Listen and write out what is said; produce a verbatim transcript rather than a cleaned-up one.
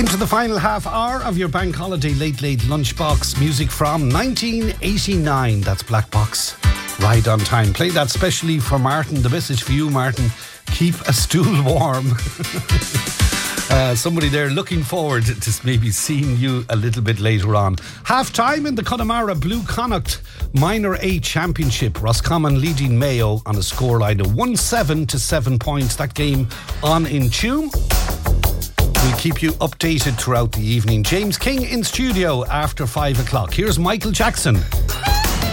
Into the final half hour of your bank holiday late late lunchbox. Music from nineteen eighty-nine. That's Black Box. Right on time. Play that specially for Martin. The message for you, Martin. Keep a stool warm. uh, somebody there looking forward to maybe seeing you a little bit later on. Half time in the Connemara Blue Connacht Minor A Championship. Roscommon leading Mayo on a scoreline of one seven to seven points. That game on in tune. We'll keep you updated throughout the evening. James King in studio after five o'clock. Here's Michael Jackson.